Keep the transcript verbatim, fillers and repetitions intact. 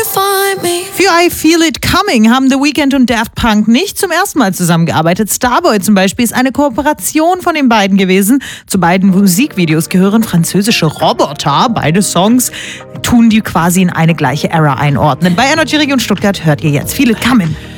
to find me. Für I Feel It Coming haben The Weeknd und Daft Punk nicht zum ersten Mal zusammengearbeitet. Starboy zum Beispiel ist eine Kooperation von den beiden gewesen. Zu beiden Musikvideos gehören französische Roboter. Beide Songs tun die quasi in eine gleiche Era einordnen. Bei Energy Region Stuttgart hört ihr jetzt Feel It Coming.